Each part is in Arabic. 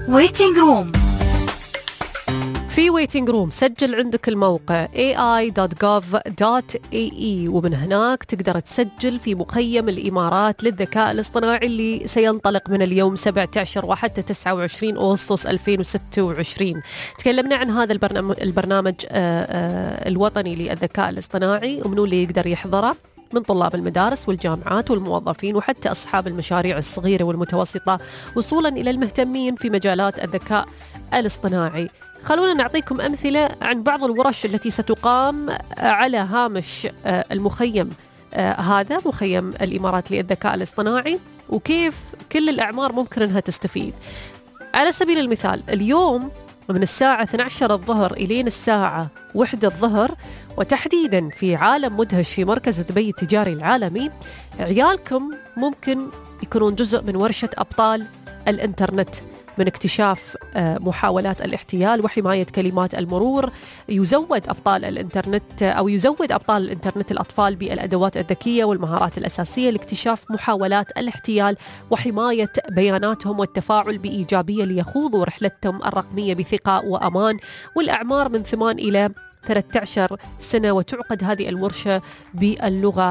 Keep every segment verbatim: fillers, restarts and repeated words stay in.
Waiting Room. في ويتنج روم سجل عندك الموقع إيه آي دوت جوف دوت إيه إي ومن هناك تقدر تسجل في مخيم الإمارات للذكاء الاصطناعي اللي سينطلق من اليوم سبعة عشر وحتى تسعة وعشرين أغسطس ألفين وستة وعشرين. تكلمنا عن هذا البرنامج, البرنامج الوطني للذكاء الاصطناعي ومنو اللي يقدر يحضره من طلاب المدارس والجامعات والموظفين وحتى أصحاب المشاريع الصغيرة والمتوسطة وصولا إلى المهتمين في مجالات الذكاء الاصطناعي. خلونا نعطيكم أمثلة عن بعض الورش التي ستقام على هامش المخيم هذا مخيم الإمارات للذكاء الاصطناعي وكيف كل الأعمار ممكن أنها تستفيد. على سبيل المثال اليوم من الساعة اثنتي عشرة الظهر إلين الساعة واحدة الظهر وتحديدا في عالم مدهش في مركز دبي التجاري العالمي عيالكم ممكن يكونون جزء من ورشة أبطال الإنترنت من اكتشاف محاولات الاحتيال وحماية كلمات المرور. يزود أبطال الإنترنت أو يزود أبطال الإنترنت الأطفال بالأدوات الذكية والمهارات الأساسية لاكتشاف محاولات الاحتيال وحماية بياناتهم والتفاعل بإيجابية ليخوضوا رحلتهم الرقمية بثقة وأمان. والأعمار من ثمان إلى ثلاثة عشر سنة وتعقد هذه الورشة باللغة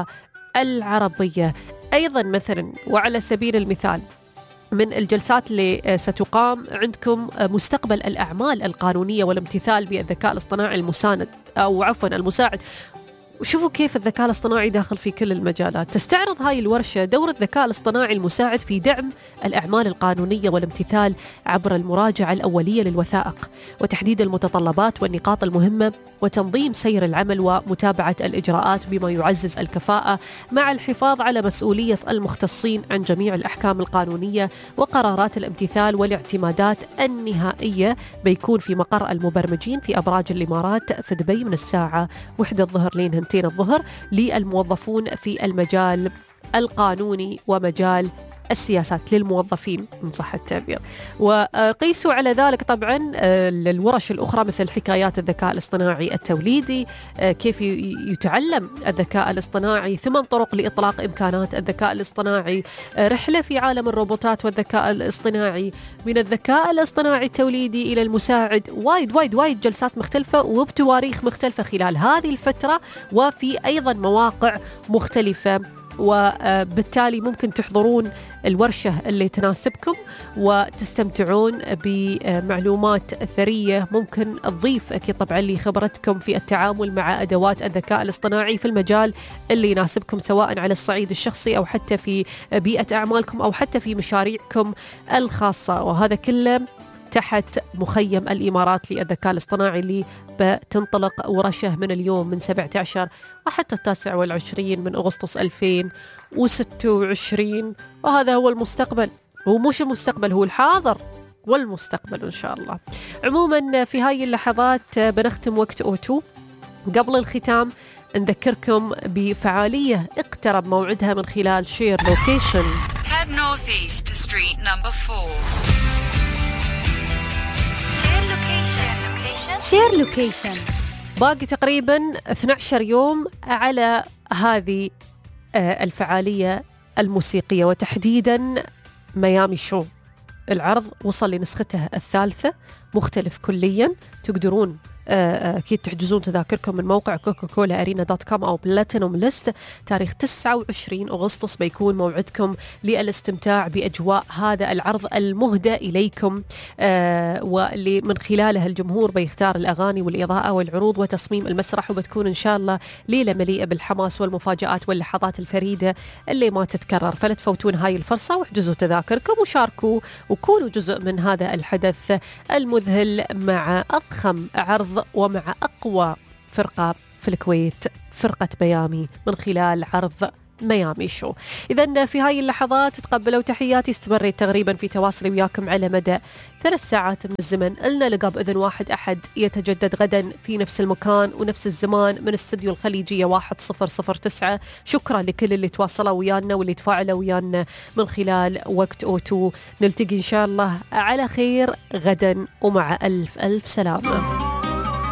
العربية. أيضا مثلا وعلى سبيل المثال من الجلسات اللي ستقام عندكم مستقبل الأعمال القانونية والامتثال بالذكاء الاصطناعي المساند أو عفوا المساعد. وشوفوا كيف الذكاء الاصطناعي داخل في كل المجالات. تستعرض هاي الورشة دور الذكاء الاصطناعي المساعد في دعم الأعمال القانونية والامتثال عبر المراجعة الأولية للوثائق وتحديد المتطلبات والنقاط المهمة وتنظيم سير العمل ومتابعة الإجراءات بما يعزز الكفاءة مع الحفاظ على مسؤولية المختصين عن جميع الأحكام القانونية وقرارات الامتثال والاعتمادات النهائية. بيكون في مقر المبرمجين في أبراج الإمارات في دبي من الساعة واحدة الظهر لين هنتين الظهر للموظفون في المجال القانوني ومجال السياسات للموظفين من صح التعبير. وقيسوا على ذلك طبعا الورش الأخرى مثل حكايات الذكاء الاصطناعي التوليدي كيف يتعلم الذكاء الاصطناعي ثمان طرق لإطلاق إمكانات الذكاء الاصطناعي رحلة في عالم الروبوتات والذكاء الاصطناعي من الذكاء الاصطناعي التوليدي إلى المساعد. وايد وايد وايد جلسات مختلفة وبتواريخ مختلفة خلال هذه الفترة وفي أيضا مواقع مختلفة وبالتالي ممكن تحضرون الورشة اللي تناسبكم وتستمتعون بمعلومات ثرية ممكن تضيف أكيد طبعا لخبرتكم في التعامل مع أدوات الذكاء الاصطناعي في المجال اللي يناسبكم سواء على الصعيد الشخصي أو حتى في بيئة أعمالكم أو حتى في مشاريعكم الخاصة. وهذا كله تحت مخيم الإمارات للذكاء الاصطناعي اللي بتنطلق ورشه من اليوم من سبعة عشر وحتى التاسع والعشرين من أغسطس ألفين وستة وعشرين. وهذا هو المستقبل. هو مش المستقبل هو الحاضر والمستقبل إن شاء الله. عموما في هاي اللحظات بنختم وقت أوتو. قبل الختام نذكركم بفعالية اقترب موعدها من خلال شير لوكيشن. Head northeast to street number four. شير لوكيشن. باقي تقريبا اثنتي عشرة يوم على هذه الفعالية الموسيقية وتحديدا ميامي شو. العرض وصل لنسخته الثالثة مختلف كليا. تقدرون أكيد تحجزون تذاكركم من موقع كوكاكولا أرينا دوت كوم أو بلاتينوم ليست. تاريخ تسعة وعشرين أغسطس بيكون موعدكم للاستمتاع بأجواء هذا العرض المهدى إليكم آه واللي من خلاله الجمهور بيختار الأغاني والإضاءة والعروض وتصميم المسرح. وبتكون إن شاء الله ليلة مليئة بالحماس والمفاجآت واللحظات الفريدة اللي ما تتكرر. فلا تفوتون هاي الفرصة واحجزوا تذاكركم وشاركوا وكونوا جزء من هذا الحدث المذهل مع أضخم عرض ومع أقوى فرقة في الكويت فرقة ميامي من خلال عرض ميامي شو. إذن في هاي اللحظات تقبلوا تحياتي. استمريت تقريبا في تواصلي وياكم على مدى ثلاث ساعات من الزمن. لنا لقاء بإذن واحد أحد يتجدد غدا في نفس المكان ونفس الزمان من استديو الخليجية واحد صفر صفر تسعة. شكرا لكل اللي تواصلوا ويانا واللي تفاعلوا ويانا من خلال وقت أوتو. نلتقي إن شاء الله على خير غدا ومع ألف ألف سلامة.